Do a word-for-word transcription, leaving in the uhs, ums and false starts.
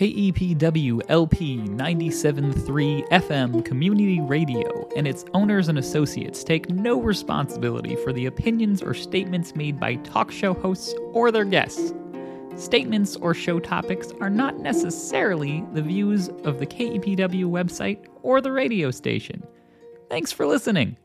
K E P W L P ninety-seven point three F M Community Radio and its owners and associates take no responsibility for the opinions or statements made by talk show hosts or their guests. Statements or show topics are not necessarily the views of the K E P W website or the radio station. Thanks for listening.